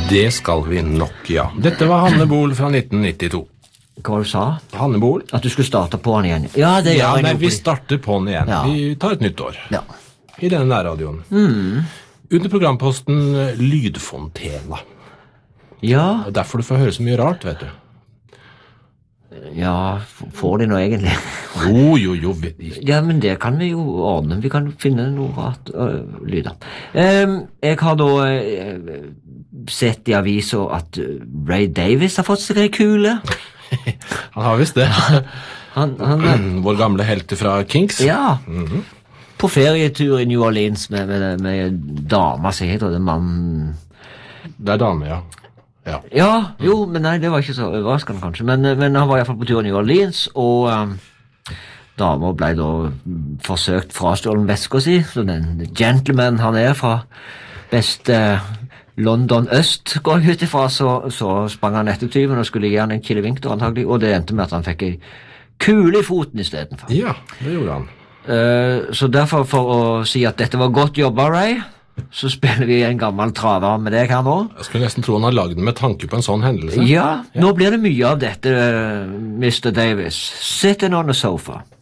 Det skal vi nok, ja. Dette var Hanne Bol fra 1992. Hva du sa? Hanne Bol? At du skulle starte på den igjen. Ja, det gjør jeg. Nei, vi starter på den igjen. Ja. Vi tar et nytt år. Ja. I denne nærradioen. Under programposten Lydfontena. Ja. Og derfor du får høre så mye rart, vet du. Ja, får de nå egentlig? Jo. Ja, men det kan vi jo ordne. Vi kan finne noe rart lyder. Jeg har da sett i avisen at Ray Davies har fått seg en kule. Han har visst det. Han Vår gamle helt fra Kinks. Ja, på ferietur i New Orleans med dama som heter det mannen. Det er dame, ja. Ja, jo, men nei, det var ikke så overraskende kanskje, men han var i hvert fall på tur i New Orleans, og damer ble da forsøkt frastjålen veska si, så den gentleman han er fra beste London Øst, går jeg ut ifra, så sprang han etter tyven og skulle gi han en killevinkter antagelig, og det endte med at han fikk en kule i foten i stedet for. Ja, det gjorde han. Så derfor, for å si at dette var godt jobba, Ray, så spiller vi en gammel traver med deg her nå. Jeg skulle nesten tro han har laget den med tanke på en sånn hendelse. Ja, nå blir det mye av dette, Mr. Davis. Sitting on the sofa.